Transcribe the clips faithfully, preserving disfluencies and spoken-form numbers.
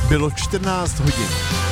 Bylo čtrnáct hodin.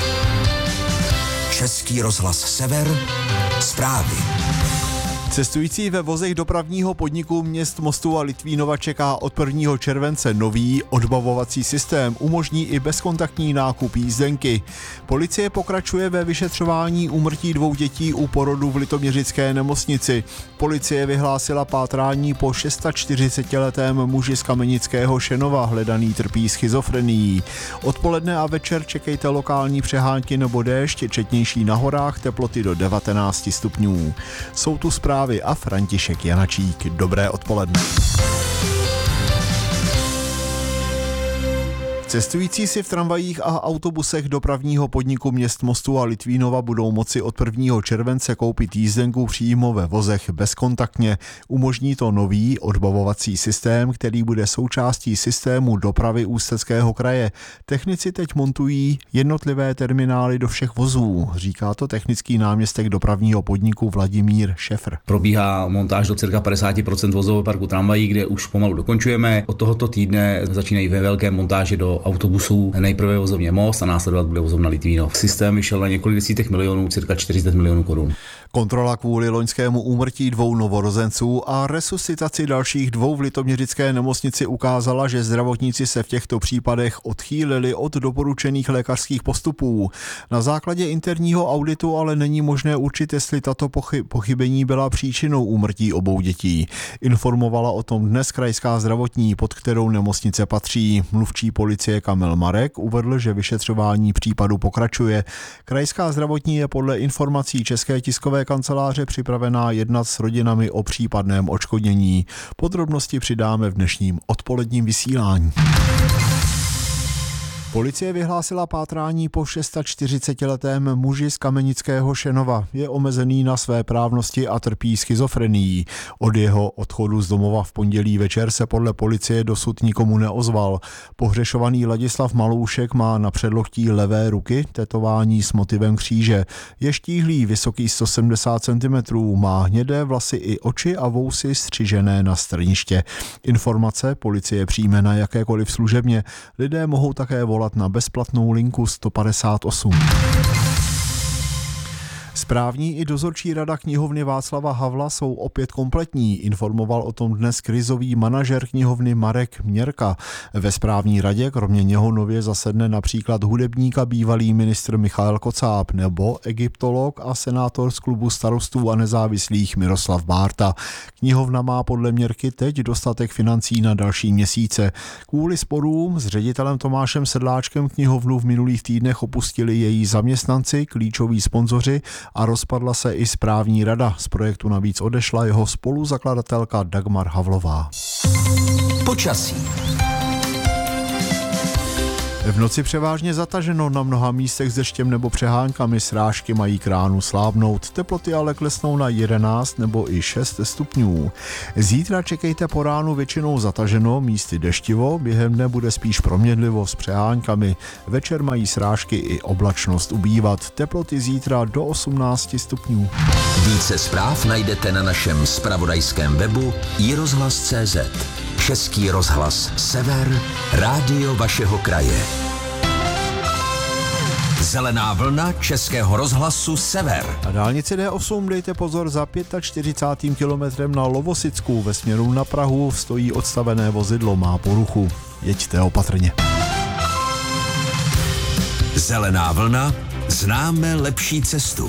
Český rozhlas Sever, zprávy. Cestující ve vozech dopravního podniku měst Mostu a Litvínova čeká od prvního července nový odbavovací systém. Umožní i bezkontaktní nákup jízdenky. Policie pokračuje ve vyšetřování úmrtí dvou dětí u porodu v litoměřické nemocnici. Policie vyhlásila pátrání po čtyřicetišestiletém muži z Kamenického Šenova, hledaný trpí schizofrenií. Odpoledne a večer čekejte lokální přehánky nebo déšť, četnější na horách, teploty do devatenáct stupňů. Jsou tu zprávy a František Janačík. Dobré odpoledne. Cestující si v tramvajích a autobusech dopravního podniku měst Mostu a Litvínova budou moci od prvního července koupit jízdenku přímo ve vozech bezkontaktně. Umožní to nový odbavovací systém, který bude součástí systému dopravy Ústeckého kraje. Technici teď montují jednotlivé terminály do všech vozů, říká to technický náměstek dopravního podniku Vladimír Šefr. Probíhá montáž do cirka padesát procent vozového parku tramvají, kde už pomalu dokončujeme. Od tohoto týdne začínají ve velké montáži do autobusů, nejprve vozovně Most a následovat bude vozovna Litvínov. Systém vyšel na několik desítek milionů, cirka čtyřicet milionů korun. Kontrola kvůli loňskému úmrtí dvou novorozenců a resuscitaci dalších dvou v litoměřické nemocnici ukázala, že zdravotníci se v těchto případech odchýlili od doporučených lékařských postupů. Na základě interního auditu ale není možné určit, jestli tato pochy- pochybení byla příčinou úmrtí obou dětí. Informovala o tom dnes krajská zdravotní, pod kterou nemocnice patří. Mluvčí policie Kamil Marek uvedl, že vyšetřování případu pokračuje. Krajská zdravotní je podle informací České tiskové kanceláře připravená jednat s rodinami o případném odškodnění. Podrobnosti přidáme v dnešním odpoledním vysílání. Policie vyhlásila pátrání po čtyřicetišestiletém muži z Kamenického Šenova. Je omezený na své právnosti a trpí schizofrenií. Od jeho odchodu z domova v pondělí večer se podle policie dosud nikomu neozval. Pohřešovaný Ladislav Maloušek má na předloktí levé ruky tetování s motivem kříže. Je štíhlý, vysoký sto sedmdesát centimetrů, má hnědé vlasy i oči a vousy střižené na strniště. Informace policie přijme na jakékoliv služebně. Lidé mohou také volat na bezplatnou linku sto padesát osm. Správní i dozorčí rada knihovny Václava Havla jsou opět kompletní, informoval o tom dnes krizový manažer knihovny Marek Měrka. Ve správní radě kromě něho nově zasedne například hudebník a bývalý ministr Michael Kocáb nebo egyptolog a senátor z klubu starostů a nezávislých Miroslav Bárta. Knihovna má podle Měrky teď dostatek financí na další měsíce. Kvůli sporům s ředitelem Tomášem Sedláčkem knihovnu v minulých týdnech opustili její zaměstnanci, klíčoví sponzoři a rozpadla se i správní rada. Z projektu navíc odešla jeho spoluzakladatelka Dagmar Havlová. Počasí. V noci převážně zataženo, na mnoha místech s deštěm nebo přeháňkami, srážky mají k ránu slábnout. Teploty ale klesnou na jedenáct nebo i šest stupňů. Zítra čekejte po ránu většinou zataženo, místy deštivo, během dne bude spíš proměnlivo s přeháňkami. Večer mají srážky i oblačnost ubývat. Teploty zítra do osmnáct stupňů. Více zpráv najdete na našem zpravodajském webu i rozhlas tečka cé zet. Český rozhlas Sever, rádio vašeho kraje. Zelená vlna Českého rozhlasu Sever. Na dálnici D osm dejte pozor, za čtyřicátým pátým kilometrem na Lovosicku ve směru na Prahu stojí odstavené vozidlo, má poruchu. Jeďte opatrně. Zelená vlna, známe lepší cestu.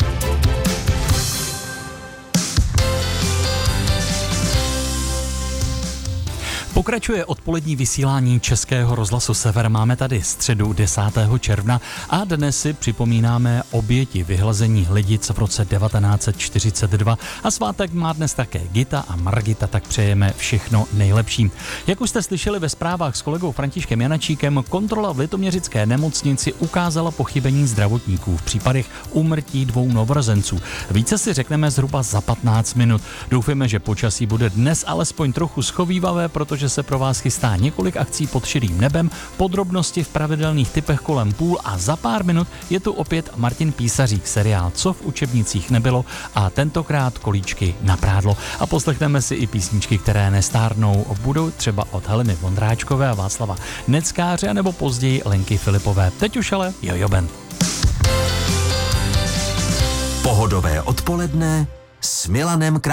Pokračuje odpolední vysílání Českého rozhlasu Sever. Máme tady středu desátého června a dnes si připomínáme oběti vyhlazení Lidic v roce devatenáct set čtyřicet dva a svátek má dnes také Gita a Margita, tak přejeme všechno nejlepší. Jak už jste slyšeli ve zprávách s kolegou Františkem Janačíkem, kontrola v litoměřické nemocnici ukázala pochybení zdravotníků v případech úmrtí dvou novorozenců. Více si řekneme zhruba za patnáct minut. Doufáme, že počasí bude dnes alespoň trochu schovývavé, protože že se pro vás chystá několik akcí pod širým nebem, podrobnosti v pravidelných typech kolem půl a za pár minut je tu opět Martin Písařík, seriál Co v učebnicích nebylo a tentokrát kolíčky na prádlo. A poslechneme si i písničky, které nestárnou, budou třeba od Heleny Vondráčkové a Václava Neckáře nebo později Lenky Filipové. Teď už ale Jojo Band. Pohodové odpoledne s Milanem Králem.